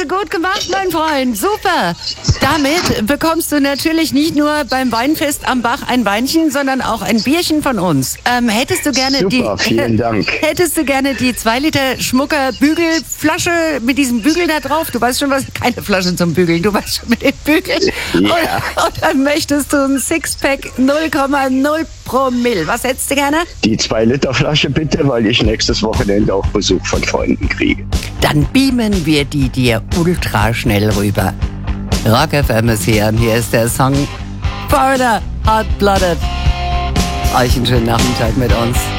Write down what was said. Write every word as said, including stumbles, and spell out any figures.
gut gemacht, mein Freund. Super. Damit bekommst du natürlich nicht nur beim Weinfest am Bach ein Weinchen, sondern auch ein Bierchen von uns. Ähm, hättest du gerne Super, die, vielen Dank. Hättest du gerne die zwei Liter Schmucker Bügelflasche mit diesem Bügel da drauf? Du weißt schon, was, keine Flasche zum Bügeln, du weißt schon mit dem Bügel. Ja. Und, und dann möchtest du ein Sixpack null Komma null Promille. Was hättest du gerne? Die zwei Liter Flasche bitte, weil ich nächstes Wochenende auch Besuch von Freunden kriege. Dann beamen wir die dir ultra schnell rüber. Rock F M ist hier und hier ist der Song Foreigner, Hot Blooded. Euch einen schönen Nachmittag mit uns.